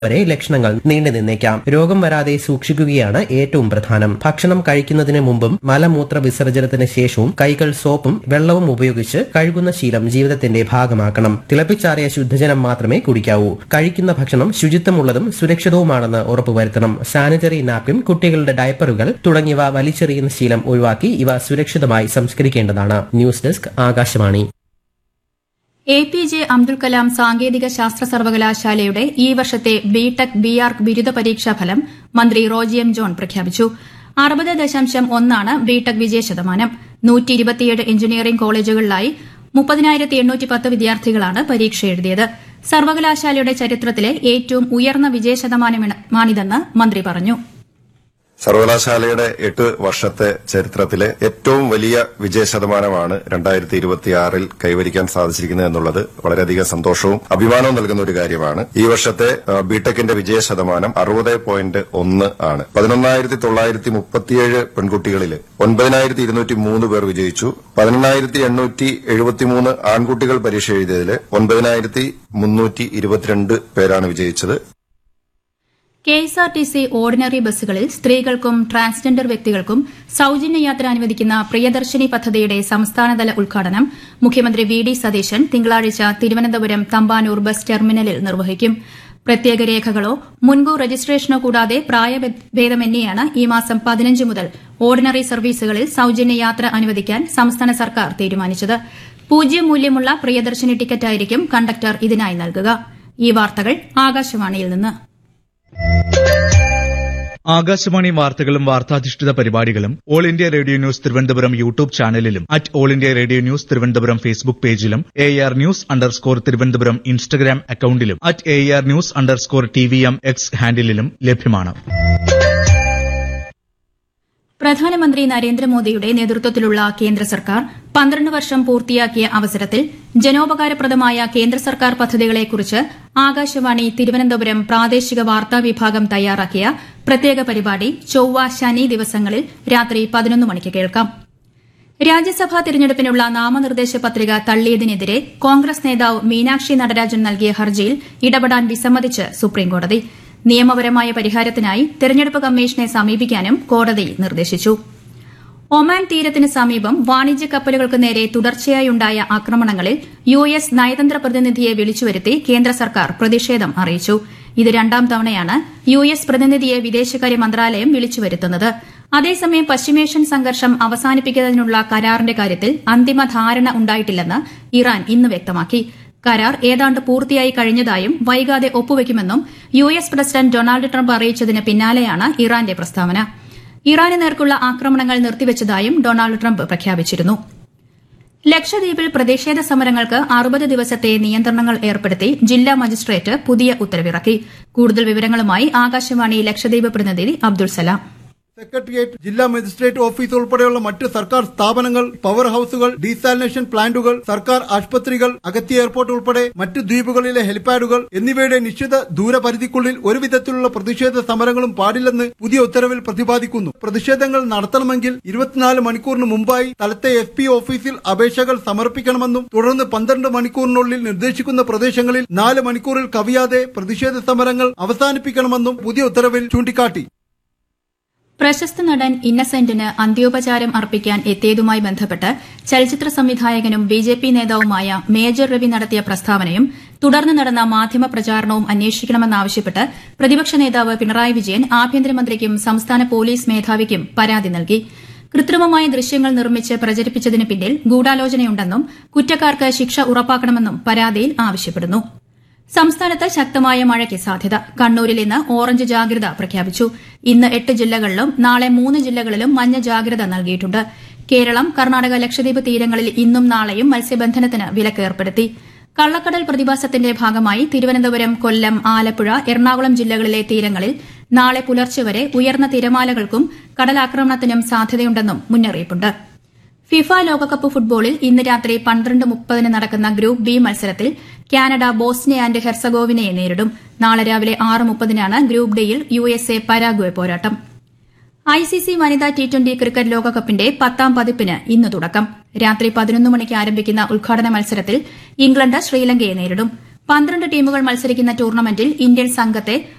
വരെ ലക്ഷണങ്ങൾ നീണ്ടു നിന്നേക്കാം. രോഗം വരാതെ സൂക്ഷിക്കുകയാണ് ഏറ്റവും പ്രധാനം. ഭക്ഷണം കഴിക്കുന്നതിന് മുമ്പും മലമൂത്ര വിസർജനത്തിന് ശേഷവും കൈകൾ സോപ്പും വെള്ളവും ഉപയോഗിച്ച് കഴുകുന്ന ശീലം ജീവിതത്തിന്റെ ഭാഗമാക്കണം. തിളപ്പിച്ചാറിയ ശുദ്ധജലം മാത്രമേ കുടിക്കാവൂ. കഴിക്കുന്ന ഭക്ഷണം ശുചിത്വമുള്ളതും സുരക്ഷിതവുമാണെന്ന് ഉറപ്പുവരുത്തണം. സാനിറ്ററി നാപ്കിൻ, കുട്ടികളുടെ ഡയപ്പറുകൾ തുടങ്ങിയവ വലിച്ചെറിയുന്ന ശീലം ഒഴിവാക്കി ഇവ സുരക്ഷിതമായി സംസ്കരിക്കേണ്ടതാണ്. News desk, Akashvani. APJ Abdul Kalam സാങ്കേതിക ശാസ്ത്ര സർവകലാശാലയുടെ ഈ വർഷത്തെ ബിടെക് ബിആർക്ക് ബിരുദ പരീക്ഷാ ഫലം മന്ത്രി റോജി എം ജോൺ പ്രഖ്യാപിച്ചു. 60.1 ബിടെക് വിജയശതമാനം. 127 എഞ്ചിനീയറിംഗ് കോളേജുകളിലായി 30,810 വിദ്യാർത്ഥികളാണ് പരീക്ഷ എഴുതിയത്. സർവകലാശാലയുടെ ചരിത്രത്തിലെ ഏറ്റവും ഉയർന്ന വിജയശതമാനമാണിതെന്ന് മന്ത്രി പറഞ്ഞു. സർവകലാശാലയുടെ 8 വർഷത്തെ ചരിത്രത്തിലെ ഏറ്റവും വലിയ വിജയശതമാനമാണ് 2026 കൈവരിക്കാൻ സാധിച്ചിരിക്കുന്നത് എന്നുള്ളത് വളരെയധികം സന്തോഷവും അഭിമാനവും നൽകുന്ന ഒരു കാര്യമാണ്. ഈ വർഷത്തെ ബിടെക്കിന്റെ വിജയശതമാനം 60.1 ആണ്. 11,937 പെൺകുട്ടികളിൽ 9,203 പേർ വിജയിച്ചു. 11,873 ആൺകുട്ടികൾ പരീക്ഷ എഴുതിയതിൽ 9,322 പേരാണ് വിജയിച്ചത്. KSRTC ഓർഡിനറി ബസ്സുകളിൽ സ്ത്രീകൾക്കും ട്രാൻസ്ജെൻഡർ വ്യക്തികൾക്കും സൌജന്യ യാത്ര അനുവദിക്കുന്ന പ്രിയദർശിനി പദ്ധതിയുടെ സംസ്ഥാനതല ഉദ്ഘാടനം മുഖ്യമന്ത്രി VD സതീശൻ തിങ്കളാഴ്ച തിരുവനന്തപുരം തമ്പാനൂർ ബസ് ടെർമിനലിൽ നിർവഹിക്കും. പ്രത്യേക രേഖകളോ മുൻകൂർ രജിസ്ട്രേഷനോ കൂടാതെ പ്രായഭേദമന്യേയാണ് ഈ മാസം 15 മുതൽ ഓർഡിനറി സർവീസുകളിൽ സൌജന്യ യാത്ര അനുവദിക്കാൻ സംസ്ഥാന സർക്കാർ തീരുമാനിച്ചത്. 0 മൂല്യമുള്ള പ്രിയദർശിനി ടിക്കറ്റായിരിക്കും കണ്ടക്ടർ ഇതിനായി നൽകുക. ഈ വാർത്തകൾ ആകാശവാണിയിൽ നിന്ന്. ആകാശവാണി വാർത്തകളും വാർത്താധിഷ്ഠിത പരിപാടികളും all India radio news Thiruvananthapuram YouTube ചാനലിലും all India radio news Thiruvananthapuram Facebook പേജിലും AR ന്യൂസ് തിരുവനന്തപുരം ഇൻസ്റ്റഗ്രാം അക്കൌണ്ടിലും AR ന്യൂസ് TVM X ഹാൻഡിലും ലഭ്യമാണ്. പ്രധാനമന്ത്രി നരേന്ദ്രമോദിയുടെ നേതൃത്വത്തിലുള്ള കേന്ദ്ര സർക്കാർ 12 വർഷം പൂർത്തിയാക്കിയ അവസരത്തിൽ ജനോപകാരപ്രദമായ കേന്ദ്ര സർക്കാർ പദ്ധതികളെക്കുറിച്ച് ആകാശവാണി തിരുവനന്തപുരം പ്രാദേശിക വാർത്താ വിഭാഗം തയ്യാറാക്കിയ പ്രത്യേക പരിപാടി ചൊവ്വ, ശനി ദിവസങ്ങളിൽ രാത്രി 11 മണിക്ക് കേൾക്കാം. രാജ്യസഭാ തിരഞ്ഞെടുപ്പിനുള്ള നാമനിർദ്ദേശ പത്രിക തള്ളിയതിനെതിരെ കോൺഗ്രസ് നേതാവ് മീനാക്ഷി നടരാജൻ നൽകിയ ഹർജിയിൽ ഇടപെടാൻ വിസമ്മതിച്ച് സുപ്രീംകോടതി. നിയമപരമായ പരിഹാരത്തിനായി തെരഞ്ഞെടുപ്പ് കമ്മീഷനെ സമീപിക്കാനും കോടതി നിർദ്ദേശിച്ചു. ഒമാൻ തീരത്തിന് സമീപം വാണിജ്യ കപ്പലുകൾക്ക് നേരെ തുടർച്ചയായുണ്ടായ ആക്രമണങ്ങളിൽ US നയതന്ത്ര പ്രതിനിധിയെ വിളിച്ചുവരുത്തി കേന്ദ്ര സർക്കാർ പ്രതിഷേധം അറിയിച്ചു. ഇത് 2ാം തവണയാണ് US പ്രതിനിധിയെ വിദേശകാര്യ മന്ത്രാലയം വിളിച്ചുവരുത്തുന്നത്. അതേസമയം പശ്ചിമേഷ്യൻ സംഘർഷം അവസാനിപ്പിക്കുന്നതിനുള്ള കരാറിന്റെ കാര്യത്തിൽ അന്തിമ ധാരണ ഉണ്ടായിട്ടില്ലെന്ന് ഇറാൻ ഇന്ന് വ്യക്തമാക്കി. കരാർ ഏതാണ്ട് പൂർത്തിയായി കഴിഞ്ഞതായും വൈകാതെ ഒപ്പുവെക്കുമെന്നും US പ്രസിഡന്റ് ഡൊണാൾഡ് ട്രംപ് അറിയിച്ചതിന് പിന്നാലെയാണ് ഇറാന്റെ പ്രസ്താവന. ഇറാന് നേർക്കുള്ള ആക്രമണങ്ങൾ നിർത്തിവച്ചതായും ഡൊണാൾഡ് ട്രംപ് പ്രഖ്യാപിച്ചിരുന്നു. ലക്ഷദ്വീപിൽ പ്രതിഷേധ സമരങ്ങൾക്ക് 60 ദിവസത്തെ നിയന്ത്രണങ്ങൾ ഏർപ്പെടുത്തി ജില്ലാ മജിസ്ട്രേറ്റ് പുതിയ ഉത്തരവിറക്കി. കൂടുതൽ വിവരങ്ങളുമായി ആകാശവാണി ലക്ഷദ്വീപ് പ്രതിനിധി അബ്ദുൾ സലാം. സെക്രട്ടേറിയറ്റ്, ജില്ലാ മജിസ്ട്രേറ്റ് ഓഫീസ് ഉൾപ്പെടെയുള്ള മറ്റ് സർക്കാർ സ്ഥാപനങ്ങൾ, പവർ ഹൌസുകൾ, ഡീസാലിനേഷൻ പ്ലാന്റുകൾ, സർക്കാർ ആശുപത്രികൾ, അഗത്തി എയർപോർട്ട് ഉൾപ്പെടെ മറ്റ് ദ്വീപുകളിലെ ഹെലിപാഡുകൾ എന്നിവയുടെ നിശ്ചിത ദൂരപരിധിക്കുള്ളിൽ ഒരുവിധത്തിലുള്ള പ്രതിഷേധ സമരങ്ങളും പാടില്ലെന്ന് പുതിയ ഉത്തരവിൽ പ്രതിപാദിക്കുന്നു. പ്രതിഷേധങ്ങൾ നടത്തണമെങ്കിൽ 24 മണിക്കൂറിന് മുമ്പായി സ്ഥലത്തെ SP ഓഫീസിൽ അപേക്ഷകൾ സമർപ്പിക്കണമെന്നും തുടർന്ന് 12 മണിക്കൂറിനുള്ളിൽ നിർദ്ദേശിക്കുന്ന പ്രദേശങ്ങളിൽ 4 മണിക്കൂറിൽ കവിയാതെ പ്രതിഷേധ സമരങ്ങൾ അവസാനിപ്പിക്കണമെന്നും പുതിയ ഉത്തരവിൽ ചൂണ്ടിക്കാട്ടി. പ്രശസ്ത നടൻ ഇന്നസെന്റിന് അന്ത്യോപചാരം അർപ്പിക്കാൻ എത്തിയതുമായി ബന്ധപ്പെട്ട് ചലച്ചിത്ര സംവിധായകനും BJP നേതാവുമായ മേജർ രവി നടത്തിയ പ്രസ്താവനയും തുടർന്ന് നടന്ന മാധ്യമ പ്രചാരണവും അന്വേഷിക്കണമെന്നാവശ്യപ്പെട്ട് പ്രതിപക്ഷ നേതാവ് പിണറായി വിജയൻ ആഭ്യന്തരമന്ത്രിക്കും സംസ്ഥാന പോലീസ് മേധാവിക്കും പരാതി നൽകി. കൃത്രിമമായ ദൃശ്യങ്ങൾ നിർമ്മിച്ച് പ്രചരിപ്പിച്ചതിന് പിന്നിൽ ഗൂഢാലോചനയുണ്ടെന്നും കുറ്റക്കാർക്ക് ശിക്ഷ ഉറപ്പാക്കണമെന്നും പരാതിയിൽ ആവശ്യപ്പെടുന്നു. സംസ്ഥാനത്ത് ശക്തമായ മഴയ്ക്ക് സാധ്യത. കണ്ണൂരിൽ ഇന്ന് ഓറഞ്ച് ജാഗ്രത പ്രഖ്യാപിച്ചു. ഇന്ന് 8 ജില്ലകളിലും നാളെ 3 ജില്ലകളിലും മഞ്ഞ ജാഗ്രത നൽകിയിട്ടുണ്ട്. കേരളം, കർണാടക, ലക്ഷദ്വീപ് തീരങ്ങളിൽ ഇന്നും നാളെയും മത്സ്യബന്ധനത്തിന് വിലക്ക് ഏർപ്പെടുത്തി. കള്ളക്കടൽ പ്രതിഭാസത്തിന്റെ ഭാഗമായി തിരുവനന്തപുരം, കൊല്ലം, ആലപ്പുഴ, എറണാകുളം ജില്ലകളിലെ തീരങ്ങളിൽ നാളെ പുലർച്ചെ വരെ ഉയർന്ന തിരമാലകൾക്കും കടലാക്രമണത്തിനും സാധ്യതയുണ്ടെന്നും മുന്നറിയിപ്പുണ്ട്. ഫിഫ ലോകകപ്പ് ഫുട്ബോളിൽ ഇന്ന് രാത്രി 12:30 നടക്കുന്ന ഗ്രൂപ്പ് ബി മത്സരത്തിൽ കാനഡ ബോസ്നിയ ആന്റ് ഹെർസഗോവിനയെ നേരിടും. നാളെ രാവിലെ 6:30 ഗ്രൂപ്പ് ഡിയിൽ USA പരാഗ്വെ പോരാട്ടം. ICC വനിതാ T20 ക്രിക്കറ്റ് ലോകകപ്പിന്റെ 10ാം പതിപ്പിന് ഇന്ന് തുടക്കം. രാത്രി 11 മണിക്ക് ആരംഭിക്കുന്ന ഉദ്ഘാടന മത്സരത്തിൽ ഇംഗ്ലണ്ട് ശ്രീലങ്കയെ നേരിടും. 12 ടീമുകൾ മത്സരിക്കുന്ന ടൂർണമെന്റിൽ ഇന്ത്യൻ സംഘത്തെ